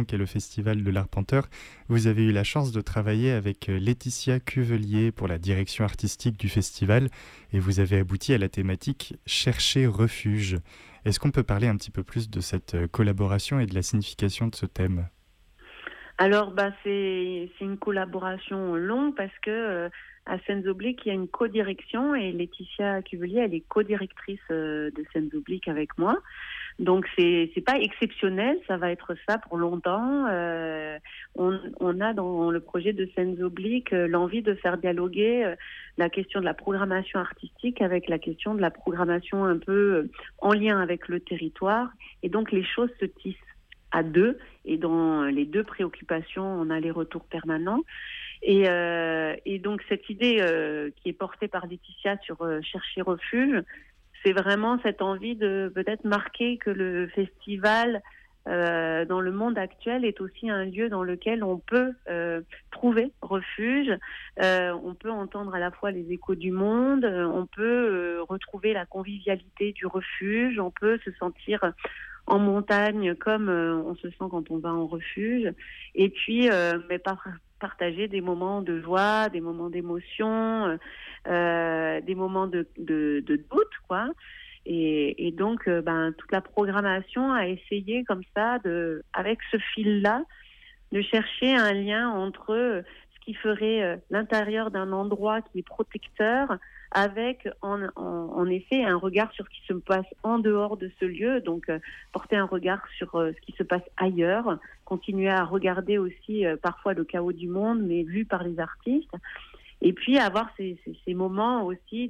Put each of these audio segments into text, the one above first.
collaboration qu'est le Festival de l'Arpenteur. Vous avez eu la chance de travailler avec Laetitia Cuvelier pour la direction artistique du festival et vous avez abouti à la thématique « Chercher refuge ». Est-ce qu'on peut parler un petit peu plus de cette collaboration et de la signification de ce thème ? Alors, c'est une collaboration longue parce que à Scènes Obliques, il y a une co-direction et Laetitia Cuvelier, elle est co-directrice de Scènes Obliques avec moi. Donc, c'est pas exceptionnel, ça va être ça pour longtemps. On a dans le projet de Scènes Obliques l'envie de faire dialoguer la question de la programmation artistique avec la question de la programmation un peu en lien avec le territoire. Et donc, les choses se tissent à deux, et dans les deux préoccupations, on a les retours permanents. Et donc cette idée qui est portée par Laetitia sur chercher refuge, c'est vraiment cette envie de peut-être marquer que le festival dans le monde actuel est aussi un lieu dans lequel on peut trouver refuge, on peut entendre à la fois les échos du monde, on peut retrouver la convivialité du refuge, on peut se sentir en montagne comme on se sent quand on va en refuge, et puis partager des moments de joie, des moments d'émotion, des moments de doute, quoi. Et donc, toute la programmation a essayé comme ça, avec ce fil-là, de chercher un lien entre ce qui ferait l'intérieur d'un endroit qui est protecteur, avec en effet un regard sur ce qui se passe en dehors de ce lieu, donc porter un regard sur ce qui se passe ailleurs, continuer à regarder aussi parfois le chaos du monde, mais vu par les artistes, et puis avoir ces moments aussi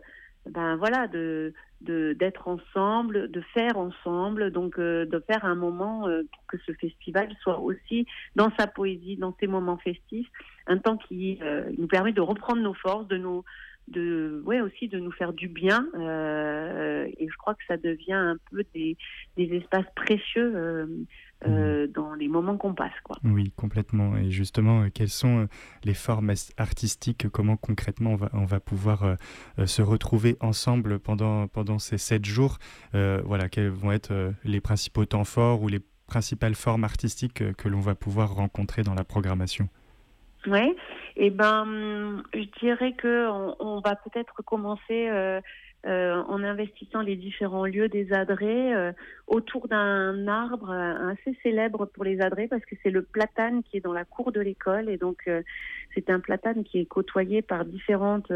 d'être ensemble, de faire ensemble, donc de faire un moment pour que ce festival soit aussi dans sa poésie, dans ses moments festifs, un temps qui nous permet de reprendre nos forces, aussi de nous faire du bien, et je crois que ça devient un peu des espaces précieux dans les moments qu'on passe, quoi. Oui, complètement. Et justement, quelles sont les formes artistiques? Comment concrètement on va pouvoir se retrouver ensemble pendant ces 7 jours? Quels vont être les principaux temps forts ou les principales formes artistiques que l'on va pouvoir rencontrer dans la programmation? Ouais, je dirais que on va peut-être commencer en investissant les différents lieux des Adrets autour d'un arbre assez célèbre pour les Adrets, parce que c'est le platane qui est dans la cour de l'école, et donc c'est un platane qui est côtoyé par différentes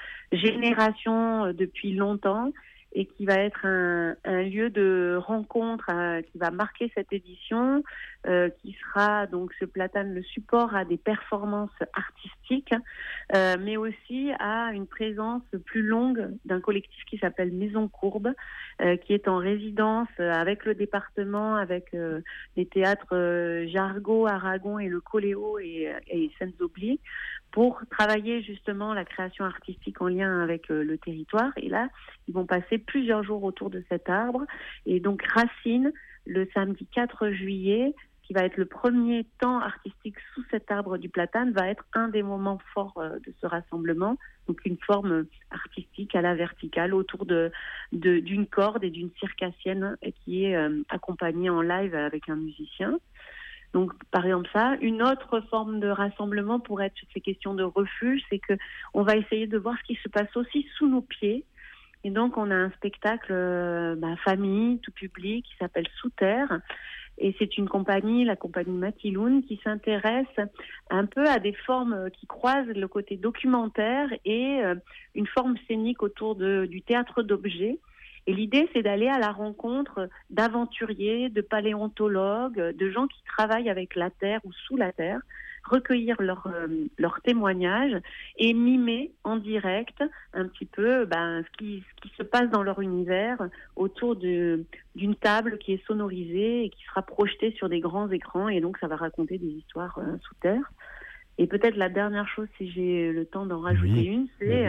générations depuis longtemps, et qui va être un lieu de rencontre qui va marquer cette édition, qui sera donc ce platane le support à des performances artistiques, mais aussi à une présence plus longue d'un collectif qui s'appelle Maison Courbe, qui est en résidence avec le département, avec les théâtres Jargeau, Aragon et le Coléo et Scènes Obliques, pour travailler justement la création artistique en lien avec le territoire. Et là, ils vont passer plusieurs jours autour de cet arbre. Et donc Racine, le samedi 4 juillet, qui va être le premier temps artistique sous cet arbre du platane, va être un des moments forts de ce rassemblement. Donc une forme artistique à la verticale autour d'une corde et d'une circassienne qui est accompagnée en live avec un musicien. Donc, par exemple, ça. Une autre forme de rassemblement pourrait être sur ces questions de refuge, c'est que on va essayer de voir ce qui se passe aussi sous nos pieds. Et donc, on a un spectacle famille, tout public, qui s'appelle Sous Terre. Et c'est une compagnie, la compagnie Matiloun, qui s'intéresse un peu à des formes qui croisent le côté documentaire et une forme scénique autour du théâtre d'objets. Et l'idée, c'est d'aller à la rencontre d'aventuriers, de paléontologues, de gens qui travaillent avec la terre ou sous la terre, recueillir leurs témoignages et mimer en direct un petit peu ce qui se passe dans leur univers autour d'une table qui est sonorisée et qui sera projetée sur des grands écrans. Et donc, ça va raconter des histoires sous terre. Et peut-être la dernière chose, si j'ai le temps d'en rajouter une, c'est...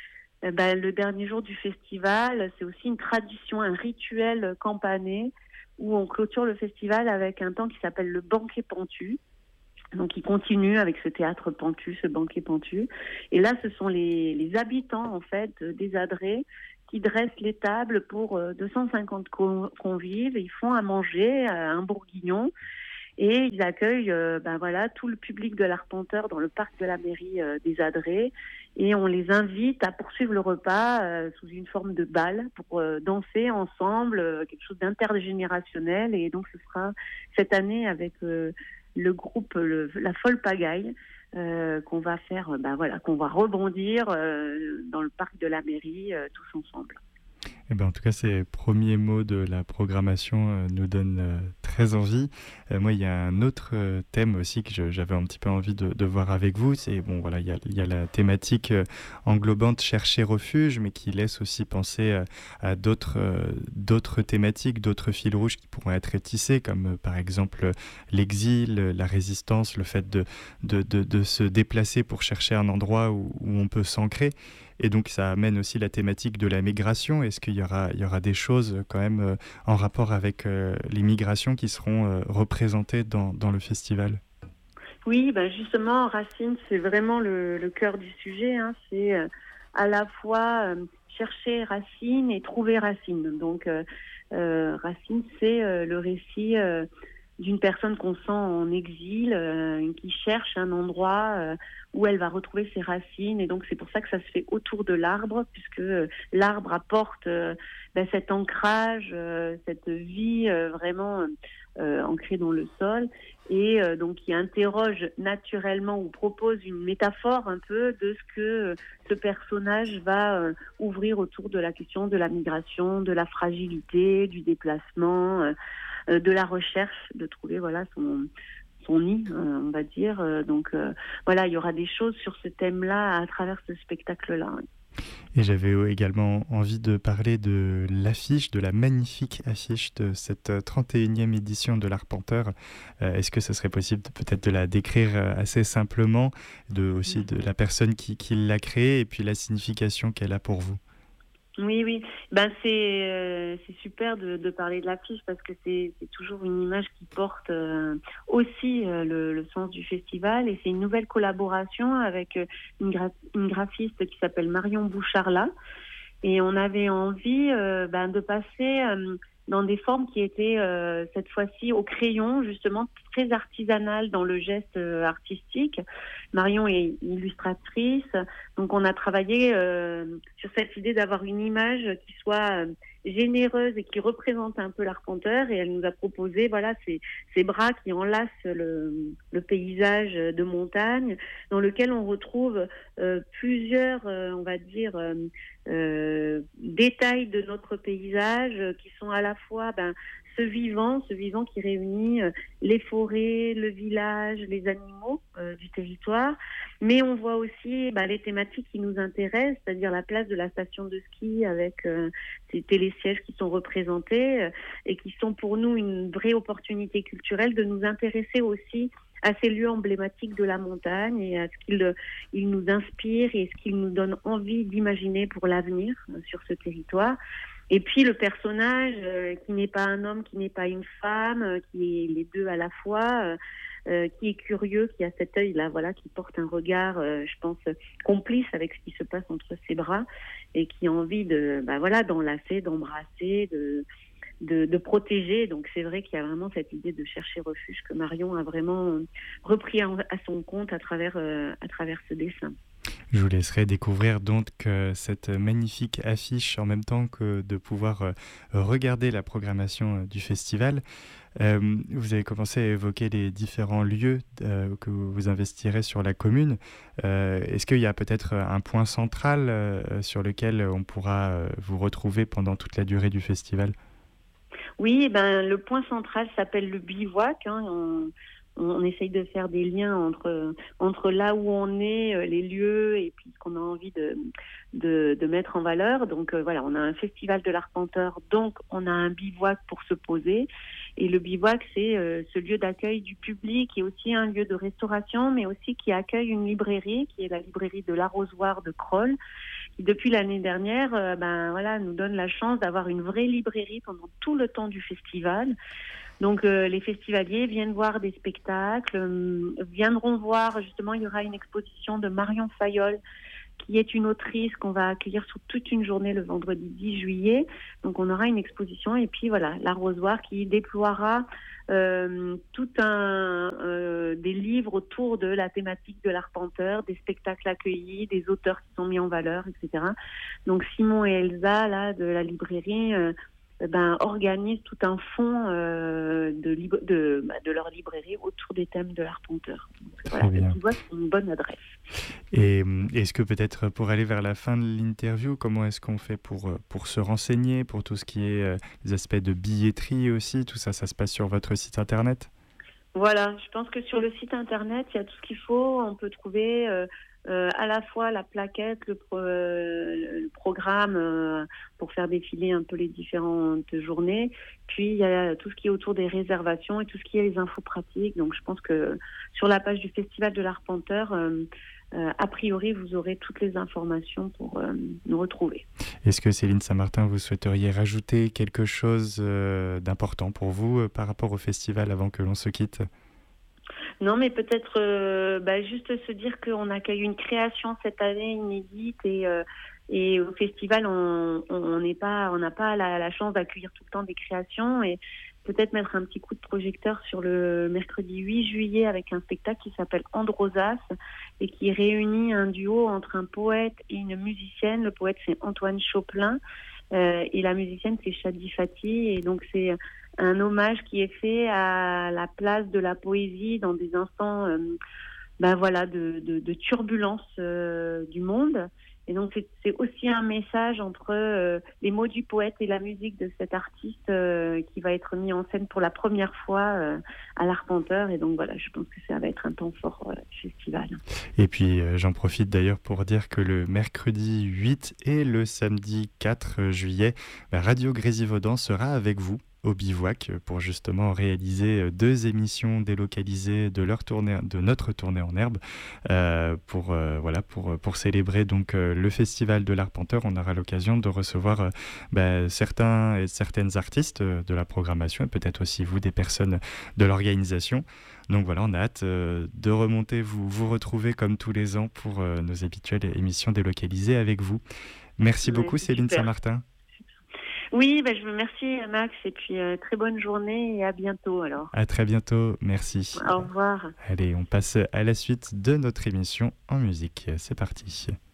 le dernier jour du festival, c'est aussi une tradition, un rituel campané où on clôture le festival avec un temps qui s'appelle le banquet pentu. Donc, il continue avec ce théâtre pentu, ce banquet pentu. Et là, ce sont les habitants, en fait, des Adrets qui dressent les tables pour 250 convives. Ils font à manger un bourguignon. Et ils accueillent voilà, tout le public de l'Arpenteur dans le parc de la mairie des Adrets. Et on les invite à poursuivre le repas sous une forme de bal pour danser ensemble, quelque chose d'intergénérationnel. Et donc ce sera cette année avec le groupe La Folle Pagaille qu'on va faire, qu'on va rebondir dans le parc de la mairie tous ensemble. Eh ben, en tout cas, ces premiers mots de la programmation nous donnent très envie. Moi, il y a un autre thème aussi que j'avais un petit peu envie de voir avec vous. C'est bon, voilà, il y a la thématique englobante chercher refuge, mais qui laisse aussi penser à d'autres thématiques, d'autres fils rouges qui pourraient être tissés, comme par exemple l'exil, la résistance, le fait de se déplacer pour chercher un endroit où on peut s'ancrer. Et donc ça amène aussi la thématique de la migration. Est-ce qu'il y aura des choses quand même en rapport avec les migrations qui seront représentées dans le festival? Oui, justement, Racine, c'est vraiment le cœur du sujet. Hein. C'est à la fois chercher Racine et trouver Racine. Donc Racine, c'est le récit d'une personne qu'on sent en exil, qui cherche un endroit où elle va retrouver ses racines. Et donc c'est pour ça que ça se fait autour de l'arbre, puisque l'arbre apporte cet ancrage, cette vie vraiment ancrée dans le sol, et donc qui interroge naturellement ou propose une métaphore un peu de ce que ce personnage va ouvrir autour de la question de la migration, de la fragilité, du déplacement, de la recherche, de trouver son nid, on va dire. Donc il y aura des choses sur ce thème-là à travers ce spectacle-là. Oui. Et j'avais également envie de parler de l'affiche, de la magnifique affiche de cette 31e édition de l'Arpenteur. Est-ce que ce serait possible peut-être de la décrire assez simplement, aussi de la personne qui l'a créée et puis la signification qu'elle a pour vous? Oui. C'est super de parler de l'affiche parce que c'est toujours une image qui porte aussi le sens du festival, et c'est une nouvelle collaboration avec une graphiste qui s'appelle Marion Bouchard-là, et on avait envie de passer dans des formes qui étaient cette fois-ci au crayon, justement très artisanales dans le geste artistique. Marion est illustratrice, donc on a travaillé sur cette idée d'avoir une image qui soit généreuse et qui représente un peu l'arpenteur, et elle nous a proposé ces bras qui enlacent le paysage de montagne, dans lequel on retrouve plusieurs détails de notre paysage qui sont à la fois ce vivant qui réunit les forêts, le village, les animaux du territoire, mais on voit aussi les thématiques qui nous intéressent, c'est-à-dire la place de la station de ski avec ces télésièges qui sont représentés et qui sont pour nous une vraie opportunité culturelle de nous intéresser aussi à ces lieux emblématiques de la montagne et à ce qu'ils nous inspirent et ce qu'ils nous donnent envie d'imaginer pour l'avenir sur ce territoire. Et puis le personnage qui n'est pas un homme, qui n'est pas une femme, qui est les deux à la fois, qui est curieux, qui a cet œil-là, qui porte un regard, je pense, complice avec ce qui se passe entre ses bras, et qui a envie d'enlacer, d'embrasser, de protéger. Donc c'est vrai qu'il y a vraiment cette idée de chercher refuge que Marion a vraiment repris à son compte à travers ce dessin. Je vous laisserai découvrir donc cette magnifique affiche en même temps que de pouvoir regarder la programmation du festival. Vous avez commencé à évoquer les différents lieux que vous investirez sur la commune. Est-ce qu'il y a peut-être un point central sur lequel on pourra vous retrouver pendant toute la durée du festival? Oui, le point central s'appelle le bivouac. On essaye de faire des liens entre là où on est, les lieux, et puis ce qu'on a envie de mettre en valeur. Donc on a un festival de l'Arpenteur, donc on a un bivouac pour se poser. Et le bivouac, c'est ce lieu d'accueil du public, qui est aussi un lieu de restauration, mais aussi qui accueille une librairie, qui est la librairie de l'Arrosoir de Crolles, qui depuis l'année dernière nous donne la chance d'avoir une vraie librairie pendant tout le temps du festival. Donc les festivaliers viennent voir des spectacles, viendront voir, justement, il y aura une exposition de Marion Fayolle qui est une autrice qu'on va accueillir sur toute une journée le vendredi 10 juillet. Donc on aura une exposition et puis voilà, l'arrosoir qui déploiera tout des livres autour de la thématique de l'Arpenteur, des spectacles accueillis, des auteurs qui sont mis en valeur, etc. Donc Simon et Elsa là de la librairie organisent tout un fonds de leur librairie autour des thèmes de l'Arpenteur. Voilà, tu vois, c'est une bonne adresse. Et est-ce que peut-être pour aller vers la fin de l'interview, comment est-ce qu'on fait pour se renseigner, pour tout ce qui est les aspects de billetterie aussi, tout ça, ça se passe sur votre site internet ? Voilà, je pense que sur le site internet, il y a tout ce qu'il faut. On peut trouver à la fois la plaquette, le programme pour faire défiler un peu les différentes journées. Puis il y a tout ce qui est autour des réservations et tout ce qui est les infos pratiques. Donc je pense que sur la page du Festival de l'Arpenteur, a priori, vous aurez toutes les informations pour nous retrouver. Est-ce que Céline Saint-Martin, vous souhaiteriez rajouter quelque chose d'important pour vous par rapport au festival avant que l'on se quitte ? Non, mais peut-être juste se dire qu'on accueille une création cette année inédite et au festival, on n'a pas la chance d'accueillir tout le temps des créations et peut-être mettre un petit coup de projecteur sur le mercredi 8 juillet avec un spectacle qui s'appelle Androsas et qui réunit un duo entre un poète et une musicienne. Le poète, c'est Antoine Choplin et la musicienne, c'est Shadi Fati. Et donc, c'est un hommage qui est fait à la place de la poésie dans des instants de turbulence du monde. Et donc, c'est aussi un message entre les mots du poète et la musique de cet artiste qui va être mis en scène pour la première fois à l'Arpenteur. Et donc, voilà, je pense que ça va être un temps fort du festival. Et puis, j'en profite d'ailleurs pour dire que le mercredi 8 et le samedi 4 juillet, Radio Grésivaudan sera avec vous au Bivouac pour justement réaliser 2 émissions délocalisées de notre tournée en herbe pour célébrer donc le festival de l'Arpenteur. On aura l'occasion de recevoir certains et certaines artistes de la programmation et peut-être aussi vous, des personnes de l'organisation. Donc voilà, on a hâte de remonter, vous retrouver comme tous les ans pour nos habituelles émissions délocalisées avec vous. Merci beaucoup Céline Saint-Martin. Oui, je vous remercie Max et puis très bonne journée et à bientôt alors. À très bientôt, merci. Au revoir. Allez, on passe à la suite de notre émission en musique. C'est parti.